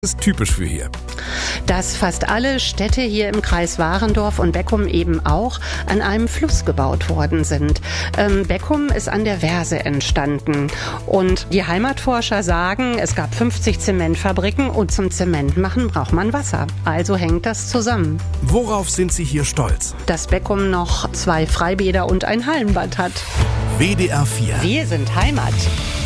ist typisch für hier. Dass fast alle Städte hier im Kreis Warendorf und Beckum eben auch an einem Fluss gebaut worden sind. Beckum ist an der Verse entstanden und die Heimatforscher sagen, es gab 50 Zementfabriken und zum Zementmachen braucht man Wasser. Also hängt das zusammen. Worauf sind Sie hier stolz? Dass Beckum noch 2 Freibäder und ein Hallenbad hat. WDR 4. Wir sind Heimat.